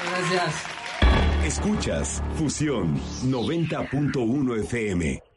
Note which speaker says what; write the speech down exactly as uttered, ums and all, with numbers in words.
Speaker 1: Gracias.
Speaker 2: Escuchas Fusión noventa punto uno F M.